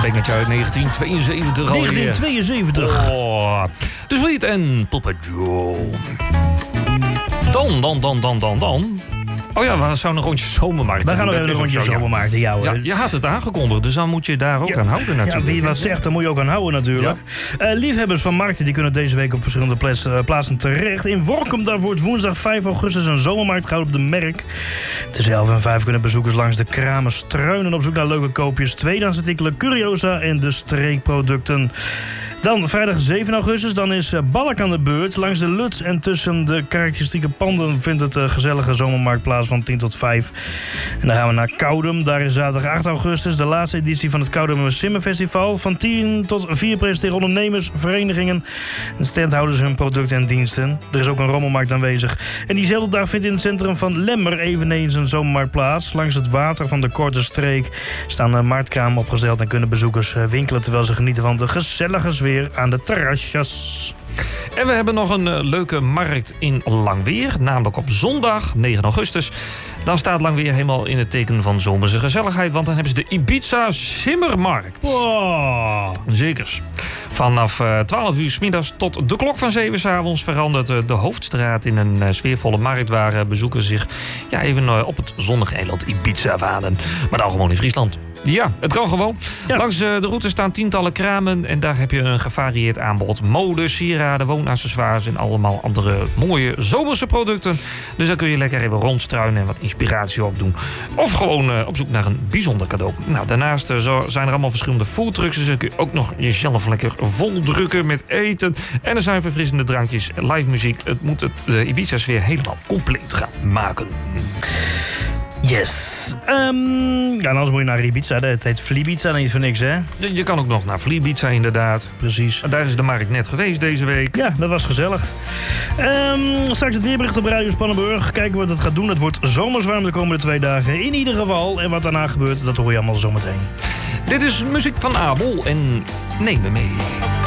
Bengetje uit 1972 al. 1972. Oh. Dus Sweet en Papa Joe. Dan. Oh ja, we zouden een rondje zomermarkt doen. We gaan nog even een rondje zomermarkt. Ja, hoor. Ja, je had het aangekondigd, dus dan moet je daar ook aan houden natuurlijk. Ja, wie wat zegt, daar moet je ook aan houden natuurlijk. Ja. Liefhebbers van markten die kunnen deze week op verschillende plaatsen terecht. In Workum daar wordt woensdag 5 augustus een zomermarkt gehouden op de Merk. Tussen 11 en 5 kunnen bezoekers langs de kramen struinen op zoek naar leuke koopjes, tweedehands artikelen, curiosa en de streekproducten. Dan vrijdag 7 augustus, dan is Balk aan de beurt. Langs de Luts en tussen de karakteristieke panden vindt het gezellige zomermarkt plaats van 10 tot 5. En dan gaan we naar Koudum. Daar is zaterdag 8 augustus de laatste editie van het Koudum Simmenfestival. Van 10 tot 4 presenteren ondernemers, verenigingen en standhouders hun producten en diensten. Er is ook een rommelmarkt aanwezig. En diezelfde dag vindt in het centrum van Lemmer eveneens een zomermarkt plaats. Langs het water van de Korte Streek staan marktkramen opgesteld en kunnen bezoekers winkelen terwijl ze genieten van de gezellige sfeer aan de terrasjes. En we hebben nog een leuke markt in Langweer, namelijk op zondag 9 augustus. Dan staat Langweer helemaal in het teken van zomerse gezelligheid, want dan hebben ze de Ibiza Simmermarkt. Wow. Zekers. Vanaf 12 uur 's middags tot de klok van 7 's avonds verandert de hoofdstraat in een sfeervolle markt waar bezoekers zich even op het zonnige eiland Ibiza wanen. Maar dan gewoon in Friesland. Ja, het kan gewoon. Ja. Langs de route staan tientallen kramen en daar heb je een gevarieerd aanbod. Mode, sieraden, woonaccessoires en allemaal andere mooie zomerse producten. Dus daar kun je lekker even rondstruinen en wat inspiratie opdoen. Of gewoon op zoek naar een bijzonder cadeau. Nou, daarnaast zijn er allemaal verschillende foodtrucks. Dus dan kun je ook nog jezelf lekker voldrukken met eten. En er zijn verfrissende drankjes, live muziek. Het moet de Ibiza-sfeer helemaal compleet gaan maken. Yes. Ja, anders moet je naar Ibiza. Het heet Vlibiza, niet voor niks, hè? Je kan ook nog naar Vlibiza, inderdaad. Precies. Daar is de markt net geweest deze week. Ja, dat was gezellig. Straks het weerbericht op Radio Spannenburg. Kijken wat het gaat doen. Het wordt zomerzwarm de komende 2 dagen. In ieder geval. En wat daarna gebeurt, dat hoor je allemaal zometeen. Dit is muziek van Abel en neem me mee.